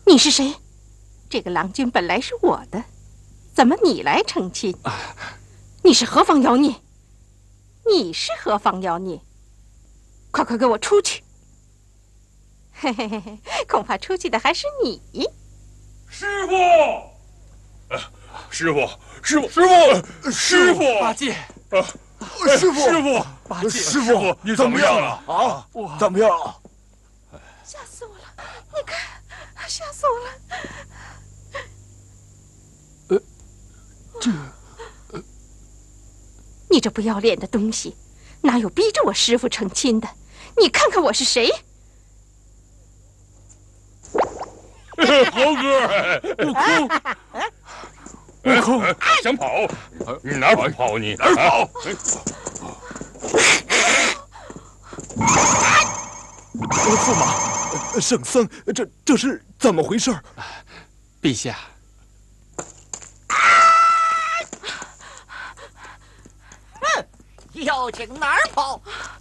你是谁？这个郎君本来是我的，怎么你来成亲？你是何方妖孽？你是何方妖孽？快快给我出去！嘿嘿嘿嘿，恐怕出去的还是你。 师傅，师傅，师傅，师傅，师傅， 八戒， 师傅，师傅， 八戒， 师傅，你怎么样了？啊，怎么样了？ 吓死我了！你看，吓死我了！你这不要脸的东西，哪有逼着我师父成亲的？你看看我是谁？ 猴哥，悟空，悟空，想跑？你哪儿不跑？你哪儿跑？ 驸马，圣僧，这是怎么回事？ 陛下， 妖精哪儿跑？